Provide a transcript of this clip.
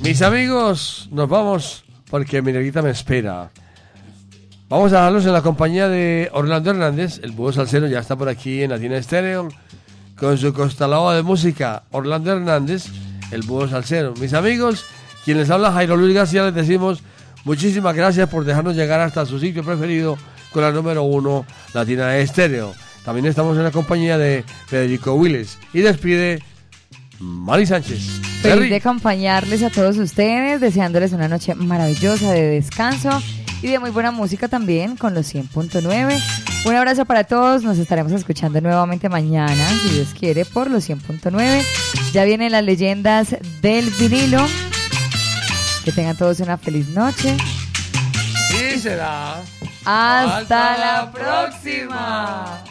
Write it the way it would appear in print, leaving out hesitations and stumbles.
Mis amigos, nos vamos porque mi negrita me espera. Vamos a dejarlos en la compañía de Orlando Hernández, el búho salsero ya está por aquí en Latina Estéreo, con su costalado de música. Orlando Hernández, el búho salsero. Mis amigos, quien les habla Jairo Luis García, les decimos muchísimas gracias por dejarnos llegar hasta su sitio preferido con la número 1, Latina Estéreo. También estamos en la compañía de Federico Willis. Y despide Mari Sánchez. Feliz de acompañarles a todos ustedes, deseándoles una noche maravillosa de descanso y de muy buena música también con los 100.9. Un abrazo para todos, nos estaremos escuchando nuevamente mañana, si Dios quiere, por los 100.9. Ya vienen las leyendas del vinilo. Que tengan todos una feliz noche. Y será Hasta la próxima.